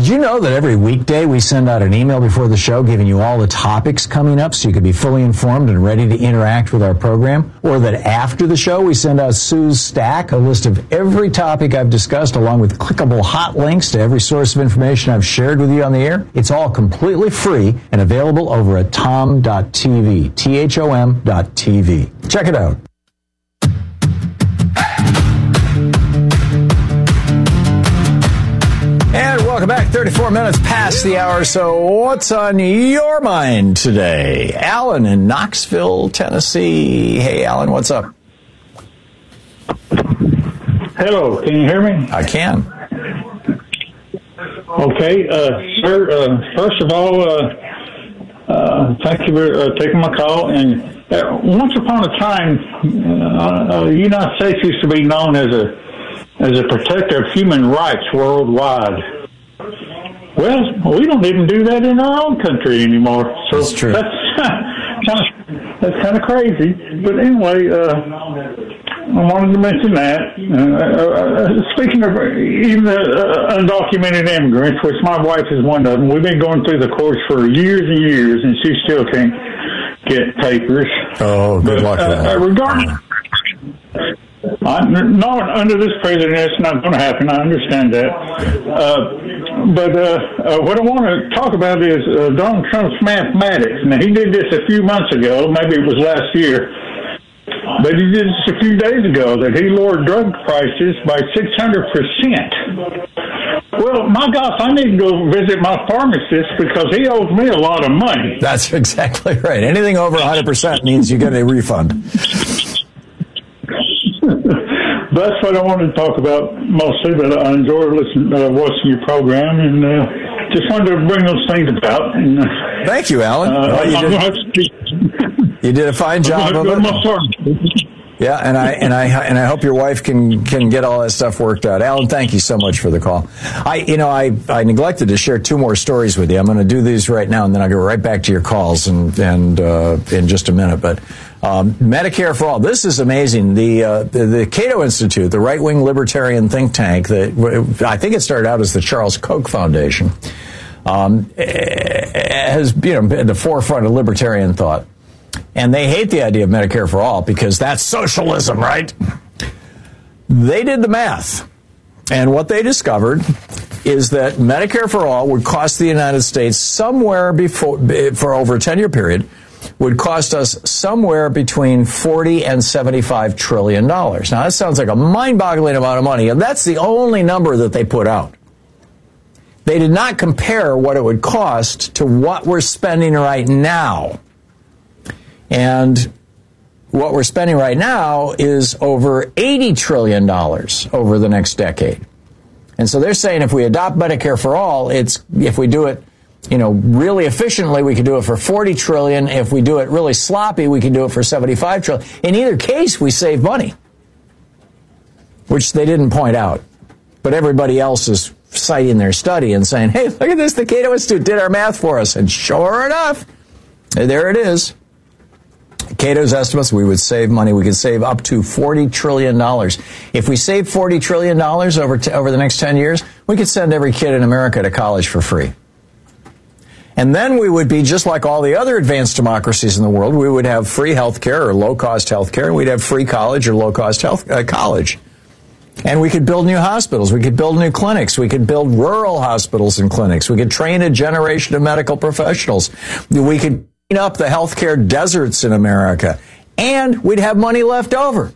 you know that every weekday we send out an email before the show giving you all the topics coming up so you can be fully informed and ready to interact with our program? Or that after the show we send out Sue's Stack, a list of every topic I've discussed along with clickable hot links to every source of information I've shared with you on the air? It's all completely free and available over at tom.tv, THOM.tv. Check it out. And welcome back. 34 minutes past the hour. So what's on your mind today? Alan in Knoxville, Tennessee. Hey, Alan, what's up? Hello, can you hear me? I can. Okay, sir, first of all, thank you for taking my call. And once upon a time, the United States used to be known as a protector of human rights worldwide. Well, we don't even do that in our own country anymore. So that's true. That's kind of crazy. But anyway, I wanted to mention that. Speaking of even the undocumented immigrants, which my wife is one of them, we've been going through the course for years and years, and she still can't get papers. Oh, good luck with that. Regarding, not under this president, it's not going to happen. I understand that. But what I want to talk about is Donald Trump's mathematics. Now, he did this a few months ago, maybe it was last year, but he did this a few days ago, that he lowered drug prices by 600%. Well, my gosh, I need to go visit my pharmacist because he owes me a lot of money. That's exactly right. Anything over 100% means you get a refund. That's what I wanted to talk about mostly, but I enjoy watching your program, and just wanted to bring those things about. And, thank you, Alan. You did a fine job of it. Yeah, and I hope your wife can get all that stuff worked out. Alan, thank you so much for the call. I neglected to share two more stories with you. I'm going to do these right now, and then I'll go right back to your calls and in just a minute. But Medicare for All. This is amazing. The Cato Institute, the right-wing libertarian think tank that I think it started out as the Charles Koch Foundation, has been at the forefront of libertarian thought. And they hate the idea of Medicare for All because that's socialism, right? They did the math. And what they discovered is that Medicare for All would cost the United States somewhere for over a 10-year period, would cost us somewhere between $40 and $75 trillion. Now, that sounds like a mind-boggling amount of money, and that's the only number that they put out. They did not compare what it would cost to what we're spending right now. And what we're spending right now is over $80 trillion over the next decade. And so they're saying if we adopt Medicare for All, if we do it, really efficiently, we could do it for $40 trillion. If we do it really sloppy, we can do it for $75 trillion. In either case, we save money, which they didn't point out. But everybody else is citing their study and saying, hey, look at this, the Cato Institute did our math for us. And sure enough, there it is. Cato's estimates, we would save money. We could save up to $40 trillion. If we save $40 trillion over the next 10 years, we could send every kid in America to college for free. And then we would be just like all the other advanced democracies in the world. We would have free health care or low-cost health care, and we'd have free college or low-cost college. And we could build new hospitals. We could build new clinics. We could build rural hospitals and clinics. We could train a generation of medical professionals. We could clean up the healthcare deserts in America. And we'd have money left over.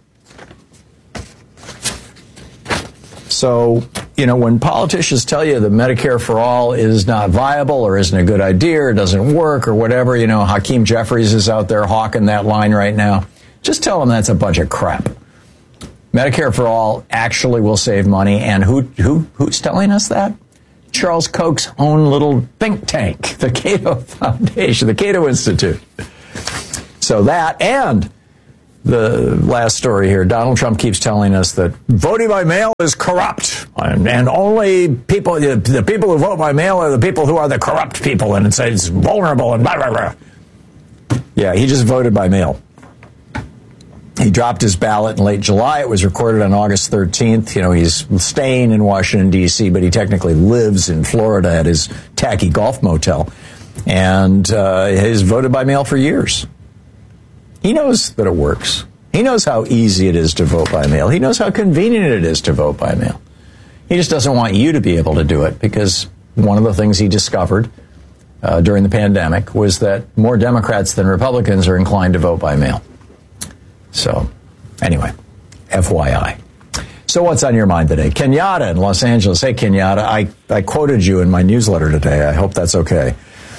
So, when politicians tell you that Medicare for All is not viable or isn't a good idea or doesn't work or whatever, Hakeem Jeffries is out there hawking that line right now, just tell them that's a bunch of crap. Medicare for All actually will save money. And who's telling us that? Charles Koch's own little think tank, the Cato Foundation, the Cato Institute. So that, and the last story here, Donald Trump keeps telling us that voting by mail is corrupt, and only the people who vote by mail are the people who are the corrupt people, and it's vulnerable and blah, blah, blah. Yeah, he just voted by mail. He dropped his ballot in late July. It was recorded on August 13th. You know, he's staying in Washington, D.C., but he technically lives in Florida at his tacky golf motel. And he's voted by mail for years. He knows that it works. He knows how easy it is to vote by mail. He knows how convenient it is to vote by mail. He just doesn't want you to be able to do it, because one of the things he discovered during the pandemic was that more Democrats than Republicans are inclined to vote by mail. So, anyway, FYI. So what's on your mind today? Kenyatta in Los Angeles. Hey, Kenyatta, I quoted you in my newsletter today. I hope that's okay.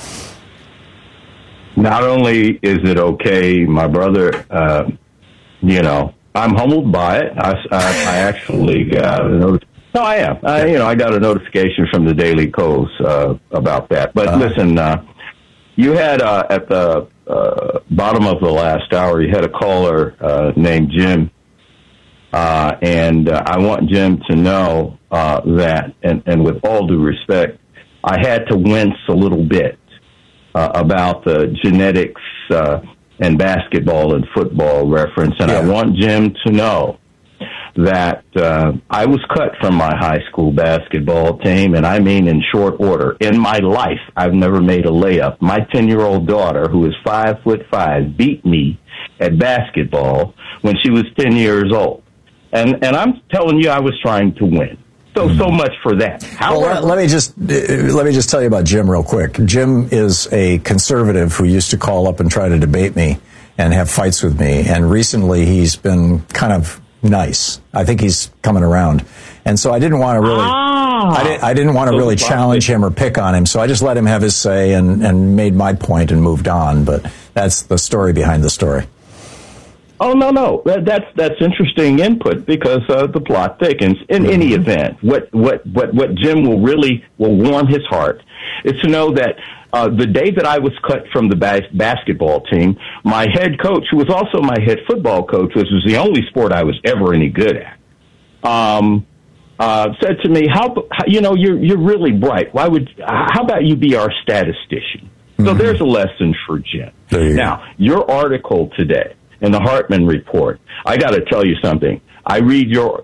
Not only is it okay, my brother, you know, I'm humbled by it. I actually got a notification. No, I am. I got a notification from the Daily Kos about that. But listen, you had at the bottom of the last hour, you had a caller named Jim, and I want Jim to know that, and with all due respect, I had to wince a little bit about the genetics and basketball and football reference, and I want Jim to know that I was cut from my high school basketball team, and I mean in short order. In my life, I've never made a layup. My 10-year-old daughter, who is 5'5", beat me at basketball when she was 10 years old. And I'm telling you, I was trying to win. So much for that. However, well, let me just tell you about Jim real quick. Jim is a conservative who used to call up and try to debate me and have fights with me. And recently he's been kind of nice. I think he's coming around. And so I didn't want to really, I didn't want to really challenge him or pick on him. So I just let him have his say and made my point and moved on. But that's the story behind the story. Oh, no. That's interesting input, because the plot thickens. In any event, what Jim will warm his heart is to know that the day that I was cut from the basketball team, my head coach, who was also my head football coach, which was the only sport I was ever any good at, said to me, you're really bright. How about you be our statistician? So there's a lesson for Jim. Now, your article today in the Hartman Report, I got to tell you something. I read you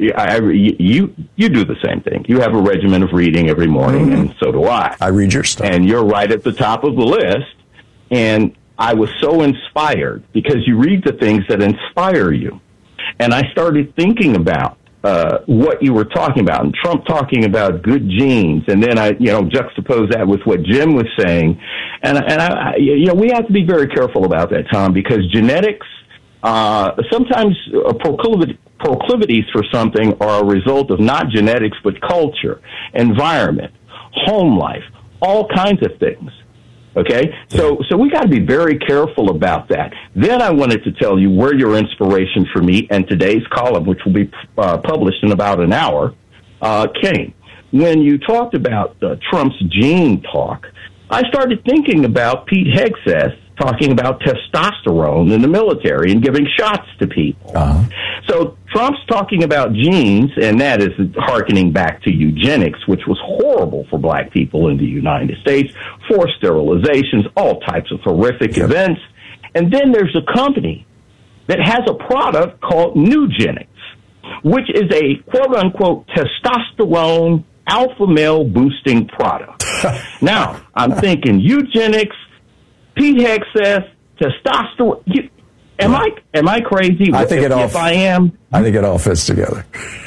do the same thing. You have a regimen of reading every morning, and so do I. I read your stuff. And you're right at the top of the list. And I was so inspired because you read the things that inspire you. And I started thinking about what you were talking about, and Trump talking about good genes, and then I juxtapose that with what Jim was saying. And we have to be very careful about that, Tom, because genetics, sometimes proclivities for something are a result of not genetics, but culture, environment, home life, all kinds of things. Okay? So we got to be very careful about that. Then I wanted to tell you where your inspiration for me and today's column, which will be published in about an hour, came. When you talked about Trump's gene talk, I started thinking about Pete Hegseth talking about testosterone in the military and giving shots to people. So Trump's talking about genes, and that is hearkening back to eugenics, which was horrible for black people in the United States, forced sterilizations, all types of horrific events. And then there's a company that has a product called Nugenics, which is a quote-unquote testosterone alpha male boosting product. Now, I'm thinking eugenics, Pete Hegseth, testosterone. Am I crazy? I think if I am, I think it all fits together.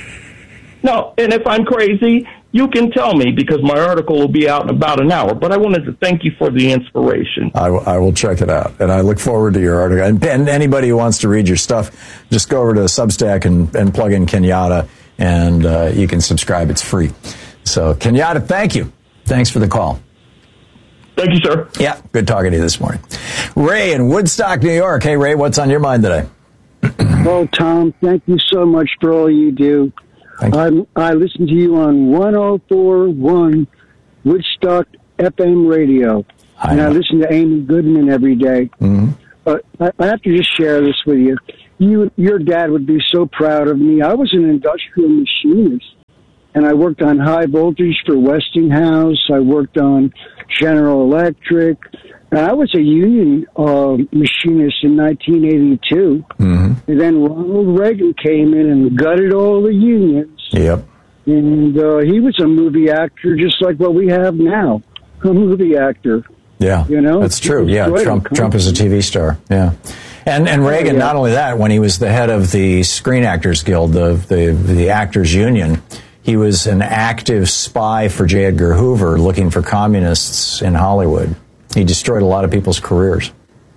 No, and if I'm crazy, you can tell me, because my article will be out in about an hour. But I wanted to thank you for the inspiration. I will check it out, and I look forward to your article. And anybody who wants to read your stuff, just go over to Substack and plug in Kenyatta, and you can subscribe. It's free. So, Kenyatta, thank you. Thanks for the call. Thank you, sir. Yeah, good talking to you this morning. Ray in Woodstock, New York. Hey, Ray, what's on your mind today? Well, Tom, thank you so much for all you do. I listen to you on 104.1 Woodstock FM radio, and I listen to Amy Goodman every day. Mm-hmm. But I have to just share this with you. Your dad would be so proud of me. I was an industrial machinist and I worked on high voltage for Westinghouse. I worked on General Electric. And I was a union machinist in 1982. Mm-hmm. And then Ronald Reagan came in and gutted all the unions. Yep. And he was a movie actor just like what we have now, a movie actor. Yeah, you know? That's true. Yeah, Trump is a TV star. Yeah. And Reagan, not only that, when he was the head of the Screen Actors Guild, the Actors Union, he was an active spy for J. Edgar Hoover looking for communists in Hollywood. He destroyed a lot of people's careers.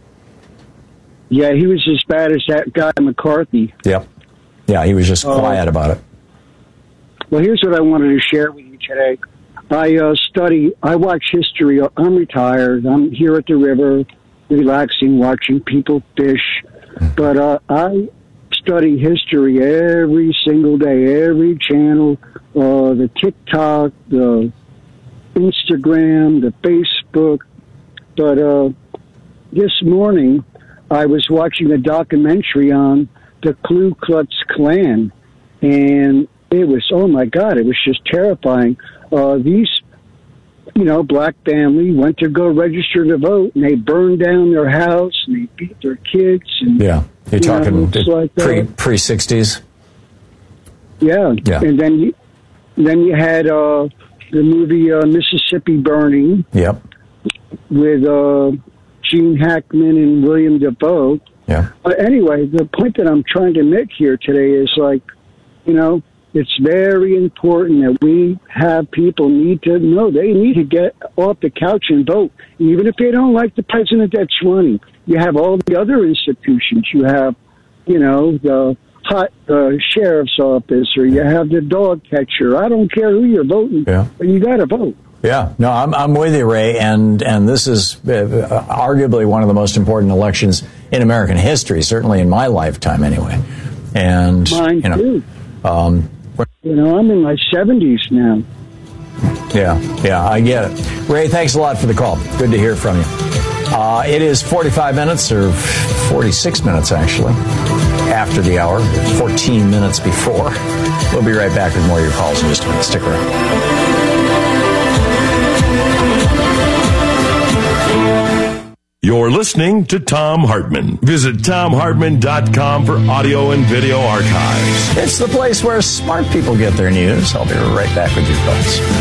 Yeah, he was as bad as that guy McCarthy. Yep. Yeah, he was just quiet about it. Well, here's what I wanted to share with you today. I watch history. I'm retired. I'm here at the river, relaxing, watching people fish. But I study history every single day, every channel, the TikTok, the Instagram, the Facebook. But this morning, I was watching a documentary on the Ku Klux Klan, and it was, oh my God, it was just terrifying. These, black family went to go register to vote, and they burned down their house, and they beat their kids. And, yeah, you're talking like pre-60s? Yeah, and then you had the movie Mississippi Burning. Yep. With Gene Hackman and William Dafoe. Yeah. Anyway, the point that I'm trying to make here today is it's very important that we have people need to know they need to get off the couch and vote, even if they don't like the president that's running. You have all the other institutions. You have, the sheriff's office, or you have the dog catcher. I don't care who you're voting, but you got to vote. Yeah, no, I'm with you, Ray, and this is arguably one of the most important elections in American history, certainly in my lifetime, anyway. And mine too. I'm in my 70s now. Yeah, I get it. Ray, thanks a lot for the call. Good to hear from you. It is 45 minutes, or 46 minutes, actually, after the hour, 14 minutes before. We'll be right back with more of your calls in just a minute. Stick around. You're listening to Thom Hartmann. Visit ThomHartmann.com for audio and video archives. It's the place where smart people get their news. I'll be right back with your thoughts.